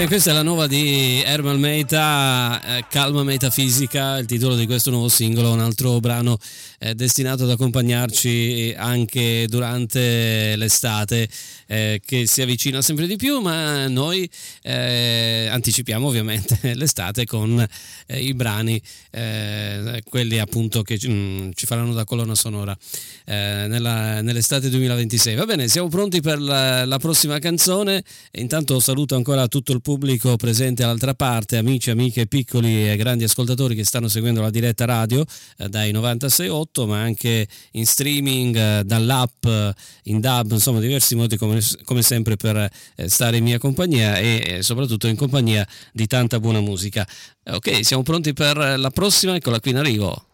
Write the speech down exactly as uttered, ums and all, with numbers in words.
Bene, questa è la nuova di Ermal Meta, eh, Calma Metafisica, il titolo di questo nuovo singolo, un altro brano eh, destinato ad accompagnarci anche durante l'estate eh, che si avvicina sempre di più, ma noi eh, anticipiamo ovviamente l'estate con eh, i brani, eh, quelli appunto che mh, ci faranno da colonna sonora eh, nella, nell'estate duemilaventisei. Va bene, siamo pronti per la, la prossima canzone. Intanto saluto ancora tutto il pubblico presente all'altra parte, amici, amiche, piccoli e grandi ascoltatori che stanno seguendo la diretta radio eh, dai novantasei virgola otto, ma anche in streaming, eh, dall'app, eh, in D A B, insomma diversi modi come, come sempre per eh, stare in mia compagnia e eh, soprattutto in compagnia di tanta buona musica. Eh, ok, siamo pronti per la prossima, eccola qui in arrivo.